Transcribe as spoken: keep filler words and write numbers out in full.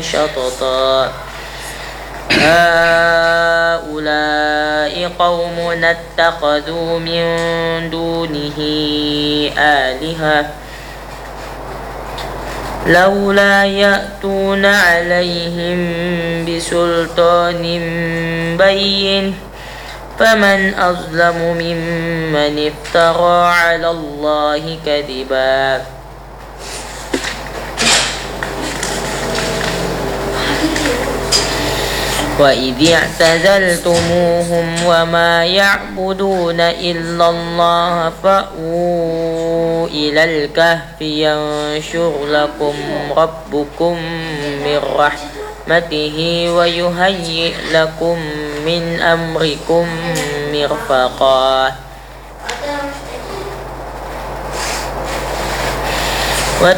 شططا هؤلاء قومنا اتخذوا من دونه آلهة لولا يأتون عليهم بسلطان بين فمن أظلم ممن افترى على الله كذبا وإذ اعتزلتموهم وما يعبدون إلا الله فأووا إلى الكهف ينشر لكم ربكم من رحمته ويهيئ لكم من أمركم مرفقا